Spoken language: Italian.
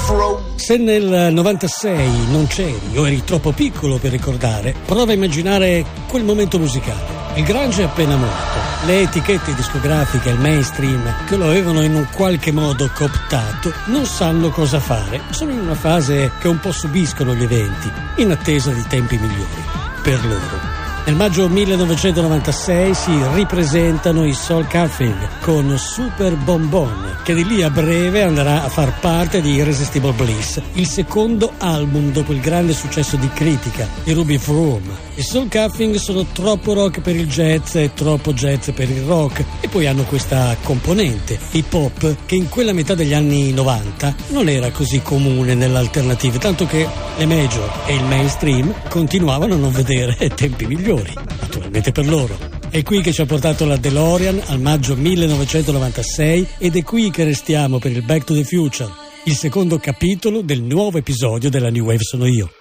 Se nel 96 non c'eri o eri troppo piccolo per ricordare, prova a immaginare quel momento musicale. Il grunge è appena morto. Le etichette discografiche e il mainstream che lo avevano in un qualche modo cooptato non sanno cosa fare. Sono in una fase che un po' subiscono gli eventi, in attesa di tempi migliori per loro. Nel maggio 1996 si ripresentano i Soul Coughing con Super Bonbon, che di lì a breve andrà a far parte di Irresistible Bliss, il secondo album dopo il grande successo di critica di Ruby Vroom. I Soul Coughing sono troppo rock per il jazz e troppo jazz per il rock, e poi hanno questa componente hip hop che in quella metà degli anni 90 non era così comune nell'alternativa, tanto che le major e il mainstream continuavano a non vedere tempi migliori. Naturalmente per loro. È qui che ci ha portato la DeLorean al maggio 1996 ed è qui che restiamo per il Back to the Future, il secondo capitolo del nuovo episodio della New Wave Sono Io.